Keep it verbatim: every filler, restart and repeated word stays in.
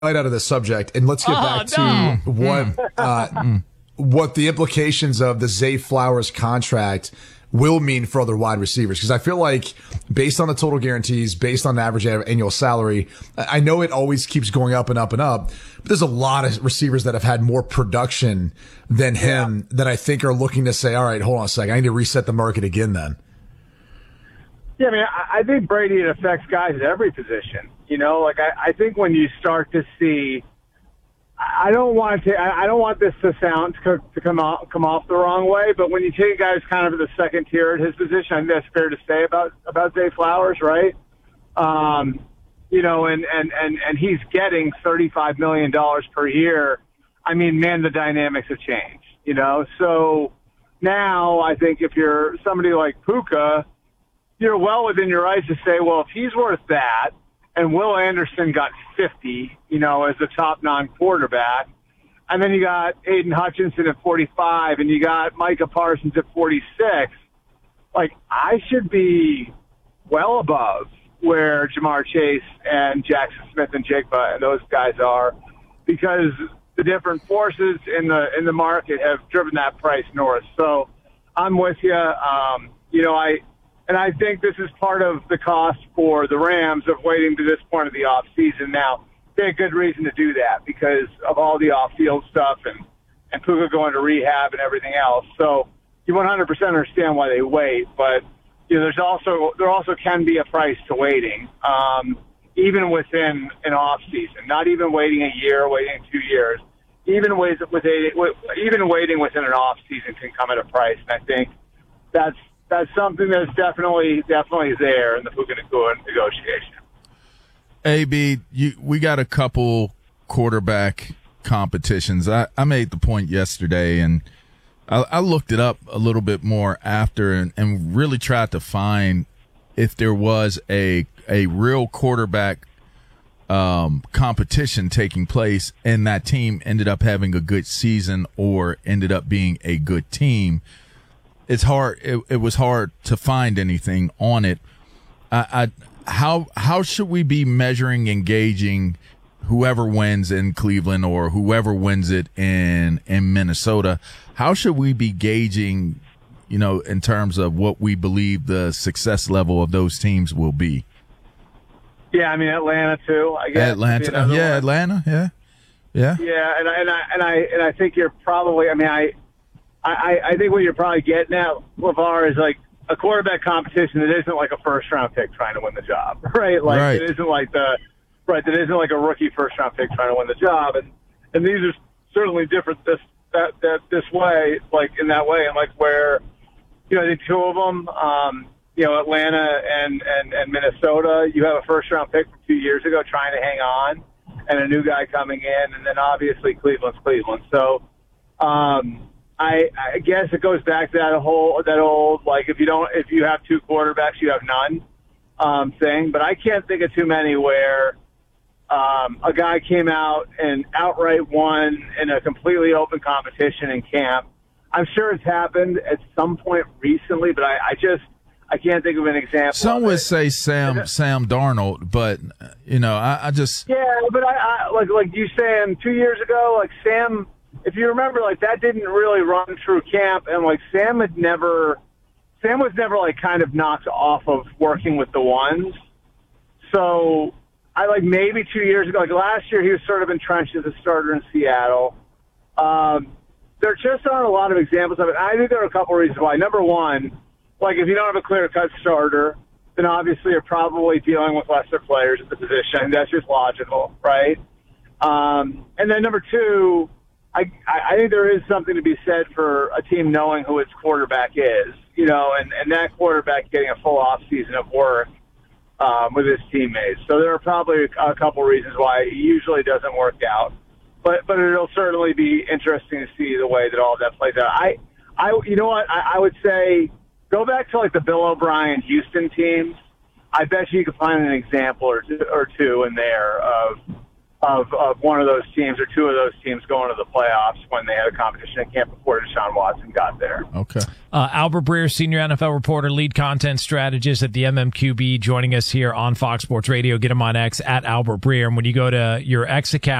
right out of the subject, and let's get oh, back to no. what uh, what the implications of the Zay Flowers contract will mean for other wide receivers. Because I feel like based on the total guarantees, based on the average annual salary, I know it always keeps going up and up and up, but there's a lot of receivers that have had more production than him yeah. that I think are looking to say, all right, hold on a second, I need to reset the market again then. Yeah, I mean, I think Brady, it affects guys at every position. You know, like I, I think when you start to see, I don't want to, I don't want this to sound to, to come off come off the wrong way, but when you take guys kind of at the second tier at his position, I think that's fair to say about about Zay Flowers, right? Um, you know, and and and and he's getting thirty-five million dollars per year. I mean, man, the dynamics have changed. You know, so now I think if you're somebody like Puka, you're well within your rights to say, well, if he's worth that, and Will Anderson got fifty, you know, as the top non-quarterback, and then you got Aiden Hutchinson at forty-five, and you got Micah Parsons at forty-six, like, I should be well above where Jamar Chase and Jackson Smith and Jigba and those guys are, because the different forces in the in the market have driven that price north. So I'm with you. Um, you know, I... And I think this is part of the cost for the Rams of waiting to this point of the offseason. Now, they had good reason to do that because of all the off-field stuff and, and Puka going to rehab and everything else. So you one hundred percent understand why they wait. But, you know, there's also there also can be a price to waiting, um, even within an off-season. Not even waiting a year, waiting two years. Even, with, with a, with, even waiting within an off-season can come at a price. And I think that's That's something that's definitely definitely there in the Puka Nacua negotiation. A B, you, we got a couple quarterback competitions. I, I made the point yesterday, and I, I looked it up a little bit more after, and, and really tried to find if there was a a real quarterback um, competition taking place, and that team ended up having a good season or ended up being a good team. It's hard. It, it was hard to find anything on it. I, I, how how should we be measuring, engaging whoever wins in Cleveland or whoever wins it in in Minnesota? How should we be gauging, you know, in terms of what we believe the success level of those teams will be? Yeah, I mean Atlanta too. I guess Atlanta. Yeah, one. Atlanta. Yeah, yeah. Yeah, and I, and I and I and I think you're probably. I mean, I. I, I think what you're probably getting at, LeVar, is like a quarterback competition that isn't like a first round pick trying to win the job, right? Like right. it isn't like the right. That isn't like a rookie first round pick trying to win the job, and and these are certainly different this that that this way, like in that way, and like where you know I think two of them, um, you know, Atlanta and and and Minnesota, you have a first round pick from two years ago trying to hang on, and a new guy coming in, and then obviously Cleveland's Cleveland, so. Um, I, I guess it goes back to that whole that old like if you don't if you have two quarterbacks you have none um, thing. But I can't think of too many where um, a guy came out and outright won in a completely open competition in camp. I'm sure it's happened at some point recently, but I, I just I can't think of an example. Some would say Sam Sam Darnold, but you know I, I just yeah, but I, I like like you saying two years ago, like Sam. If you remember, like, that didn't really run through camp, and, like, Sam had never – Sam was never, like, kind of knocked off of working with the ones. So, I, like, maybe two years ago, like, last year he was sort of entrenched as a starter in Seattle. Um, there just aren't a lot of examples of it. I think there are a couple reasons why. Number one, like, if you don't have a clear-cut starter, then obviously you're probably dealing with lesser players at the position. That's just logical, right? Um, and then number two – I, I think there is something to be said for a team knowing who its quarterback is, you know, and, and that quarterback getting a full off season of work um, with his teammates. So there are probably a couple reasons why it usually doesn't work out, but but it'll certainly be interesting to see the way that all of that plays out. I, I you know what, I, I would say go back to like the Bill O'Brien Houston teams. I bet you could find an example or two, or two in there of of, of one of those teams or two of those teams going to the playoffs when they had a competition at camp before Deshaun Watson got there. Okay. Uh, Albert Breer, senior N F L reporter, lead content strategist at the M M Q B, joining us here on Fox Sports Radio. Get him on X at Albert Breer. And when you go to your X account,